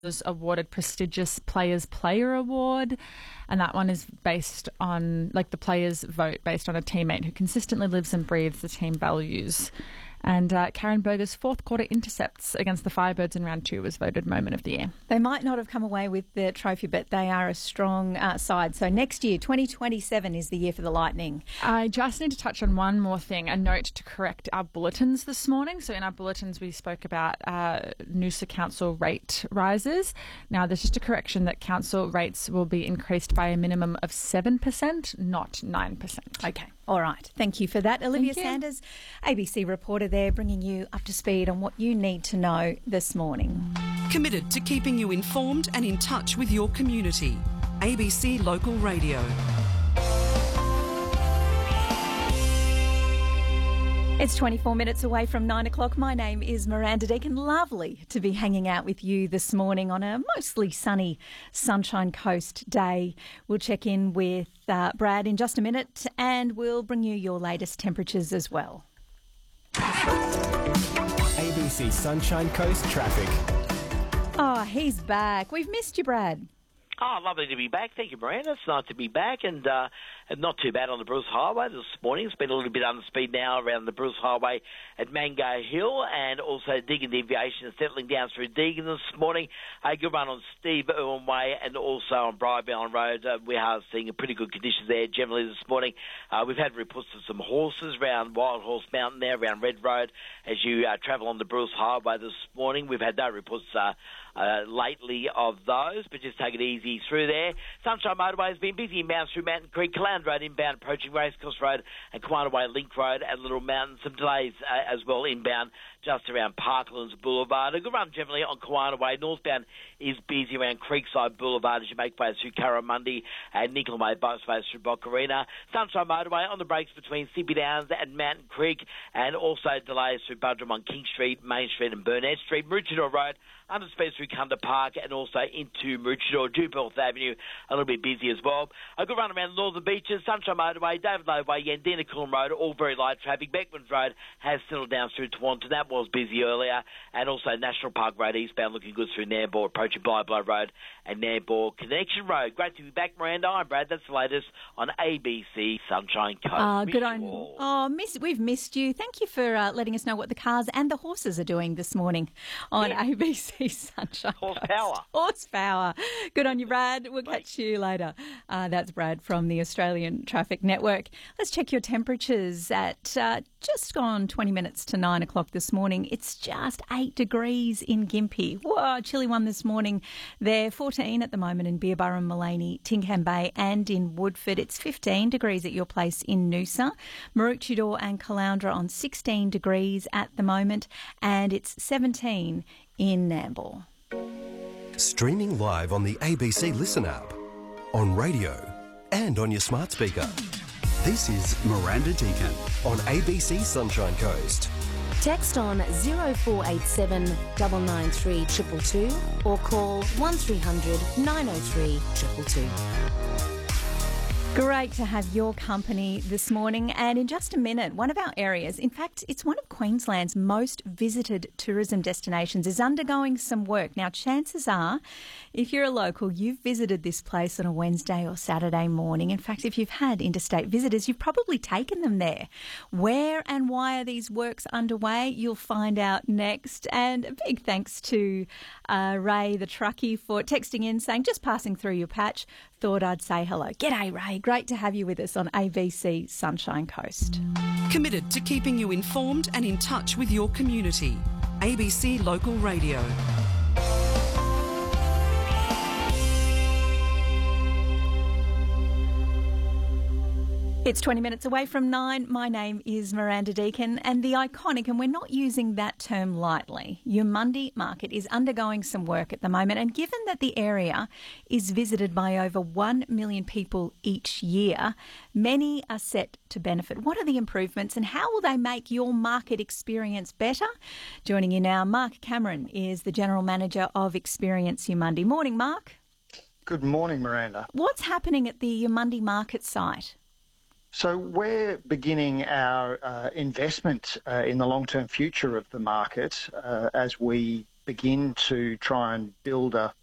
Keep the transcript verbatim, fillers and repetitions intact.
was awarded prestigious Players Player Award, and that one is based on, like, the players vote based on a teammate who consistently lives and breathes the team values. And uh, Karen Berger's fourth quarter intercepts against the Firebirds in round two was voted Moment of the Year. They might not have come away with the trophy, but they are a strong uh, side. So next year, twenty twenty-seven, is the year for the Lightning. I just need to touch on one more thing, a note to correct our bulletins this morning. So in our bulletins, we spoke about uh, Noosa Council rate rises. Now, there's just a correction that council rates will be increased by a minimum of seven percent, not nine percent. Okay. All right. Thank you for that. Olivia Sanders, A B C reporter there, bringing you up to speed on what you need to know this morning. Committed to keeping you informed and in touch with your community. A B C Local Radio. It's twenty-four minutes away from nine o'clock. My name is Miranda Deacon. Lovely to be hanging out with you this morning on a mostly sunny Sunshine Coast day. We'll check in with uh, Brad in just a minute, and we'll bring you your latest temperatures as well. A B C Sunshine Coast traffic. Oh, he's back. We've missed you, Brad. Oh, lovely to be back. Thank you, Miranda. It's nice to be back, and uh, and not too bad on the Bruce Highway this morning. It's been a little bit under speed now around the Bruce Highway at Mango Hill, and also Deagon Deviation is settling down through Deagon this morning. A good run on Steve Irwin Way and also on Briarbound Road. Uh, we are seeing a pretty good conditions there generally this morning. Uh, we've had reports of some horses around Wild Horse Mountain there, around Red Road, as you uh, travel on the Bruce Highway this morning. We've had no reports uh, uh, lately of those, but just take it easy through there. Sunshine Motorway has been busy inbound through Mountain Creek, Caloundra Road inbound approaching Racecourse Road and Kiwana Way Link Road at Little Mountain. Some delays uh, as well inbound just around Parklands Boulevard. A good run generally on Kiwana Way. Northbound is busy around Creekside Boulevard as you make way through Curramundi and Nickel Way, both ways through Boccarina. Sunshine Motorway on the brakes between Sippy Downs and Mountain Creek, and also delays through Budrum on King Street, Main Street and Burnett Street. Maroochydore Road under speed through Cunda Park and also into Maroochydore. Dewbelt Avenue a little bit busy as well. A good run around the Northern Beaches, Sunshine Motorway, David Lowe Way, Yandina Coolum Road, all very light traffic. Beckman's Road has settled down through Taunton. That was busy earlier. And also National Park Road eastbound looking good through Nambour, approaching Blyblow Road and Nambour Connection Road. Great to be back, Miranda. I'm Brad. That's the latest on A B C Sunshine Coast. Oh, good on. Oh, miss, we've missed you. Thank you for uh, letting us know what the cars and the horses are doing this morning on yeah. A B C Sunshine Horsepower. Coast. Horsepower. Good on you, Brad. We'll catch you later. Uh, that's Brad from the Australian Traffic Network. Let's check your temperatures at uh, just gone twenty minutes to nine o'clock this morning. It's just eight degrees in Gympie. Whoa, chilly one this morning there. fourteen at the moment in Beerburrum, Mullaney, Tinkham Bay and in Woodford. It's fifteen degrees at your place in Noosa. Maroochydore and Caloundra on sixteen degrees at the moment, and it's seventeen in Nambour. Streaming live on the A B C Listen app, on radio and on your smart speaker. This is Miranda Deacon on A B C Sunshine Coast. Text on zero four eight seven nine nine three two two two or call one three hundred nine oh three two two two. Great to have your company this morning, and in just a minute, one of our areas, in fact, it's one of Queensland's most visited tourism destinations, is undergoing some work. Now, chances are, if you're a local, you've visited this place on a Wednesday or Saturday morning. In fact, if you've had interstate visitors, you've probably taken them there. Where and why are these works underway? You'll find out next. And a big thanks to uh, Ray, the truckie, for texting in saying, just passing through your patch, thought I'd say hello. G'day, Ray. Great to have you with us on A B C Sunshine Coast. Committed to keeping you informed and in touch with your community. A B C Local Radio. It's twenty minutes away from nine. My name is Miranda Deacon, and the iconic, and we're not using that term lightly, Eumundi Market is undergoing some work at the moment, and given that the area is visited by over one million people each year, many are set to benefit. What are the improvements and how will they make your market experience better? Joining you now, Mark Cameron is the General Manager of Experience Eumundi. Morning, Mark. Good morning, Miranda. What's happening at the Eumundi Market site? So we're beginning our uh, investment uh, in the long-term future of the market uh, as we begin to try and build a